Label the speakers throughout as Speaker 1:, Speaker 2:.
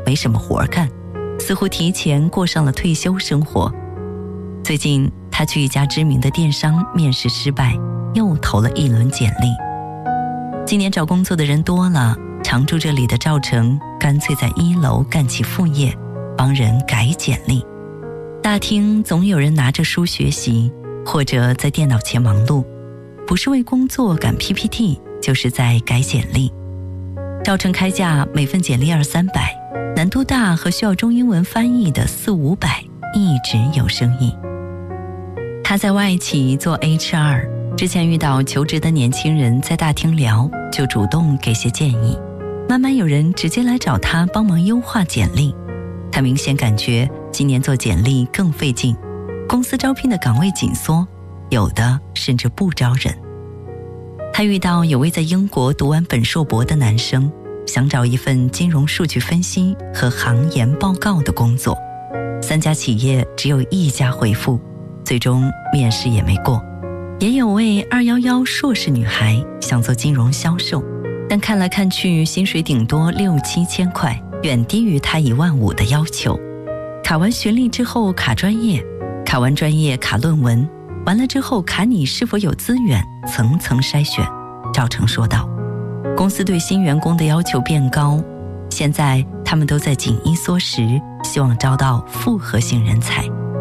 Speaker 1: 没什么活干，似乎提前过上了退休生活。最近他去一家知名的电商面试失败，又投了一轮简历。今年找工作的人多了，常住这里的赵成干脆在1楼干起副业，帮人改简历。大厅总有人拿着书学习，或者在电脑前忙碌，不是为工作赶 PPT， 就是在改简历。赵成开价每份简历200-300，难度大和需要中英文翻译的400-500一直有生意。他在外企做 HR， 之前遇到求职的年轻人在大厅聊，就主动给些建议，慢慢有人直接来找他帮忙优化简历。他明显感觉今年做简历更费劲，公司招聘的岗位紧缩，有的甚至不招人。他遇到有位在英国读完本硕博的男生，想找一份金融数据分析和行研报告的工作，3家企业只有1家回复，最终面试也没过。也有位211硕士女孩想做金融销售，但看来看去薪水顶多6-7千块，远低于她15000的要求。卡完学历之后卡专业，卡完专业卡论文，完了之后卡你是否有资源，层层筛选。赵成说道，公司对新员工的要求变高，现在他们都在紧衣缩食，希望招到复合型人才。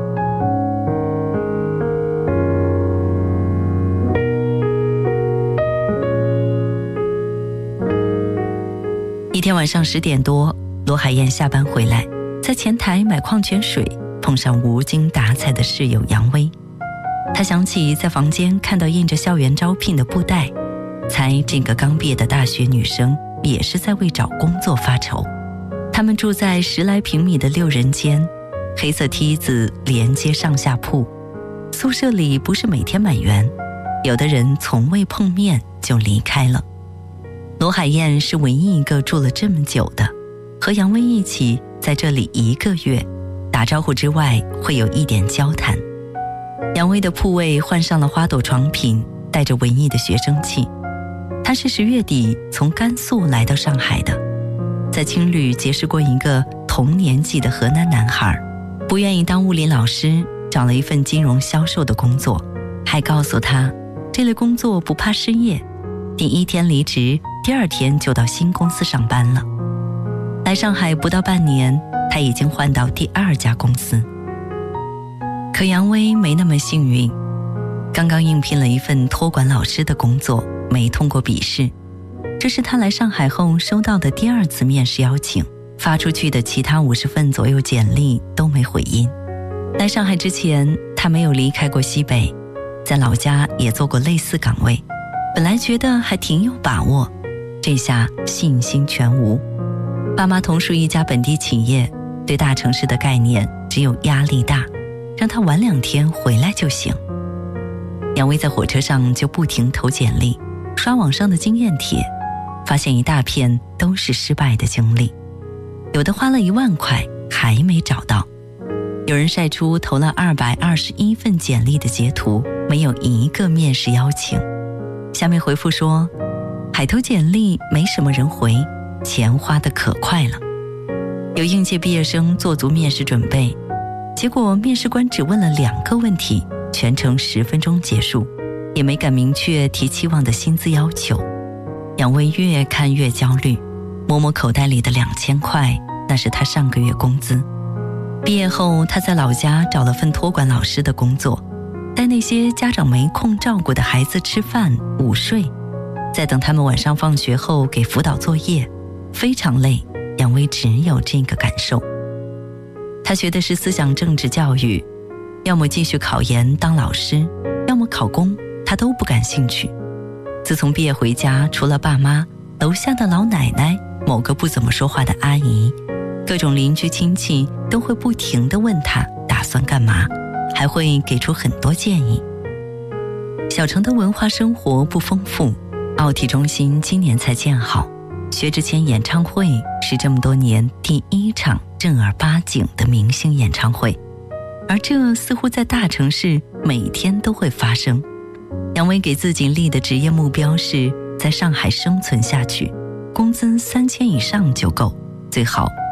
Speaker 1: 一天晚上10点多，罗海燕下班回来，在前台买矿泉水，碰上无精打采的室友杨威。他想起在房间看到印着校园招聘的布袋，猜这个刚毕业的大学女生也是在为找工作发愁。他们住在10来平米的6人间，黑色梯子连接上下铺。宿舍里不是每天满员，有的人从未碰面就离开了。罗海燕是唯一一个住了这么久的，和杨威一起在这里1个月，打招呼之外会有一点交谈。杨威的铺位换上了花朵床品，带着文艺的学生气。他是10月底从甘肃来到上海的，在青旅结识过一个同年纪的河南男孩，不愿意当物理老师，找了一份金融销售的工作，还告诉他这类工作不怕失业，第1天离职，第2天就到新公司上班了。来上海不到半年，他已经换到第2家公司。可杨威没那么幸运，刚刚应聘了一份托管老师的工作，没通过笔试。这是他来上海后收到的第2次面试邀请，发出去的其他50份左右简历都没回音。来上海之前，他没有离开过西北，在老家也做过类似岗位，本来觉得还挺有把握，这下信心全无。爸妈同属一家本地企业，对大城市的概念只有压力大，让他晚2天回来就行。杨威在火车上就不停投简历，刷网上的经验帖，发现一大片都是失败的经历，有的花了1万块还没找到，有人晒出投了221份简历的截图，没有1个面试邀请。下面回复说，海投简历没什么人回，钱花得可快了。有应届毕业生做足面试准备，结果面试官只问了2个问题，全程10分钟结束，也没敢明确提期望的薪资要求。杨威越看越焦虑，摸摸口袋里的2000块，那是他上个月工资。毕业后，他在老家找了份托管老师的工作，带那些家长没空照顾的孩子吃饭、午睡，再等他们晚上放学后给辅导作业，非常累。杨威只有这个感受。他学的是思想政治教育，要么继续考研当老师，要么考公，他都不感兴趣。自从毕业回家，除了爸妈，楼下的老奶奶，某个不怎么说话的阿姨，各种邻居亲戚都会不停地问他打算干嘛，还会给出很多建议。小城的文化生活不丰富，奥体中心今年才建好，薛之谦演唱会是这么多年第1场正儿八经的明星演唱会，而这似乎在大城市每天都会发生。杨威给自己立的职业目标是在上海生存下去，工资3000以上就够，最好